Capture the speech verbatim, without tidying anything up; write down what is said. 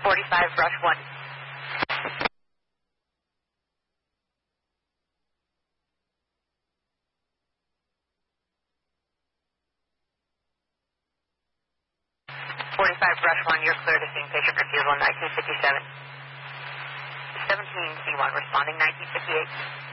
forty-five, brush one. forty-five, brush one, you're clear to seeing patient refusal nineteen fifty-seven. seventeen C one responding nineteen fifty-eight.